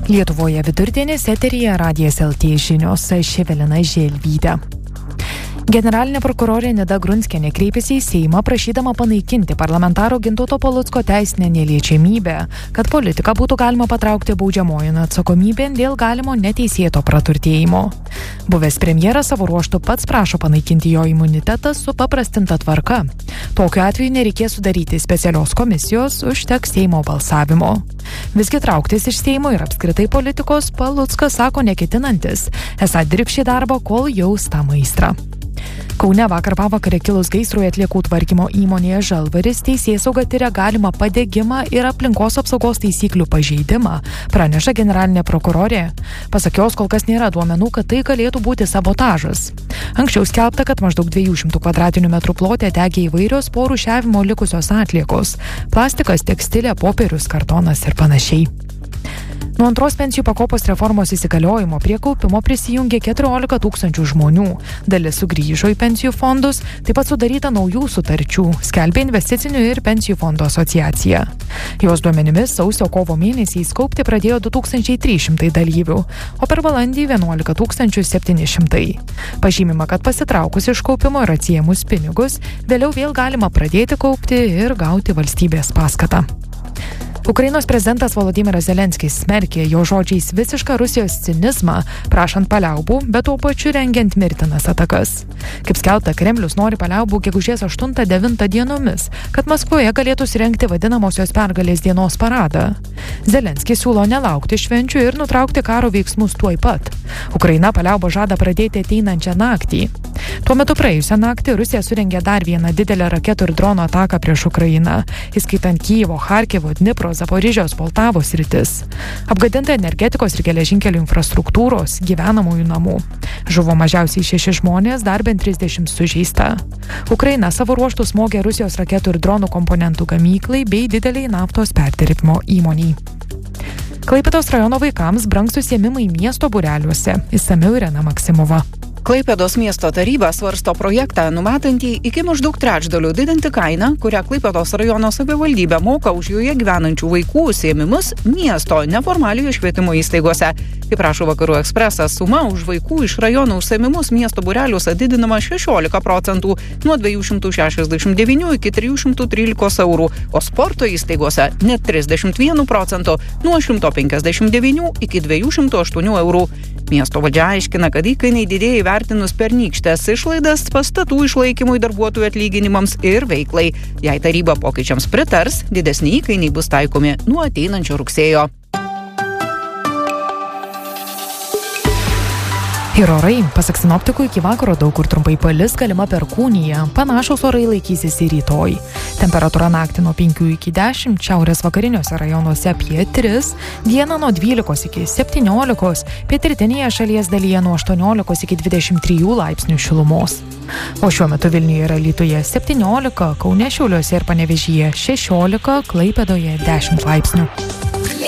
Lietuvoje vidurdienis, eteryje Radijas LT žinios, aš Evelina Želvytė. Generalinė prokurorė Nida Grunskienė kreipėsi į Seimą prašydama panaikinti parlamentaro Gintauto Palucko teisinę neliečiamybę, kad politiką būtų galima patraukti baudžiamojon atsakomybėn dėl galimo neteisėto praturtėjimo. Buvęs premjeras savo ruožtu pats prašo panaikinti jo imunitetą su paprastinta tvarka. Tokiu atveju nereikės sudaryti specialios komisijos, užteks Seimo balsavimo. Visgi trauktis iš Seimo ir apskritai politikos Paluckas sako neketinantis, esą dirbs šį darbą, kol jaus tą aistrą. Kaune vakar pavakarę kilus gaisrui atliekų tvarkymo įmonėje Žalvaris teisėsauga tiria galimą padegimą ir aplinkos apsaugos taisyklių pažeidimą, praneša generalinė prokurorė. Pasak jos, kol kas nėra duomenų, kad tai galėtų būti sabotažas. Anksčiau skelbta, kad maždaug 200 kvadratinių metrų plote degė įvairios po rūšiavimo likusios atliekos – plastikas, tekstilė, popierius, kartonas ir panašiai. Nuo antros pensijų pakopos reformos įsigaliojimo prie kaupimo prisijungė 14 000 žmonių. Dalis sugrįžo į pensijų fondus, taip pat sudaryta naujų sutarčių, skelbė Investicinių ir pensijų fondų asociacija. Jos duomenimis sausio kovo mėnesiais kaupti pradėjo 2300 dalyvių, o per balandį 11 700. Pažymima, kad pasitraukus iš kaupimo ir atsiėmus pinigus, vėliau vėl galima pradėti kaupti ir gauti valstybės paskatą. Ukrainos prezidentas Volodymyras Zelenskis smerkė jo žodžiais visišką Rusijos cinizmą, prašant paliaubų, bet tuo pačiu rengiant mirtinas atakas. Kaip skelbta, Kremlius nori paliaubų gegužės 8-9 dienomis, kad Maskvoje galėtų surengti vadinamosios pergalės dienos paradą. Zelenskis siūlo nelaukti švenčių ir nutraukti karo veiksmus tuoj pat. Ukraina paliaubą žada pradėti ateinančią naktį. Tuo metu praėjusią naktį Rusija surengė dar vieną didelę raketų ir dronų ataką prieš Ukrainą, įskaitant Kijevo, Charkivo, Dnipro, Zaporižės, Poltavos sritis. Apgadinta energetikos ir geležinkelių infrastruktūros, gyvenamųjų namų. Žuvo mažiausiai 6 žmonės, dar bent 30 sužeista. Ukraina savo ruožtų smogė Rusijos raketų ir dronų komponentų gamyklai bei dideliai naftos perdirbimo įmoniai. Klaipėdos rajono vaikams brangs užsiėmimai miesto būreliuose. Išsamiau Irena Maksimova. Klaipėdos miesto taryba svarsto projektą, numatantį iki maždaug trečdalių didinti kainą, kurią Klaipėdos rajono savivaldybė moka už joje gyvenančių vaikų užsiėmimus miesto neformaliojo švietimo įstaigose. Kaip rašo Vakarų Ekspresas, suma už vaikų iš rajono užsiėmimus miesto būreliuose didinama 16%, nuo 269 iki 313 eurų, o sporto įstaigose net 31%, nuo 159 iki 208 eurų. Miesto valdžia aiškina, kad įkainiai didėja įvertinus pernykštes išlaidas pastatų išlaikymui, darbuotojų atlyginimams ir veiklai. Jei taryba pokyčiams pritars, didesni įkainiai bus taikomi nuo ateinančio rugsėjo. Ir orai, pasak sinoptikų, iki vakaro daug kur trumpai palis, galima perkūnija. Panašūs orai laikysis ir rytoj. Temperatūra naktį nuo 5 iki 10, šiaurės vakariniuose rajonuose apie 3, dieną nuo 12 iki 17, pietrytinėje šalies dalyje nuo 18 iki 23 laipsnių šilumos. O šiuo metu Vilniuje ir Alytuje 17, Kaune, Šiauliuose ir Panevėžyje 16, Klaipėdoje 10 laipsnių.